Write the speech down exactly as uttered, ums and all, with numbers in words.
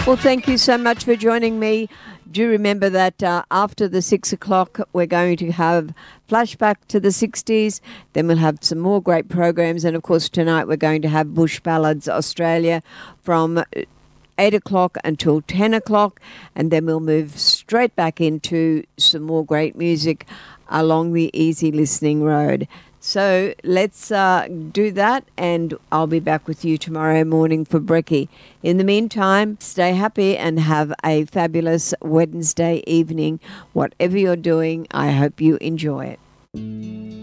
Well, thank you so much for joining me. Do remember that uh, after the six o'clock, we're going to have Flashback to the sixties. Then we'll have some more great programs. And, of course, tonight we're going to have Bush Ballads Australia from eight o'clock until ten o'clock. And then we'll move straight back into some more great music along the easy listening road. So let's uh, do that, and I'll be back with you tomorrow morning for Brekkie. In the meantime, stay happy and have a fabulous Wednesday evening. Whatever you're doing, I hope you enjoy it.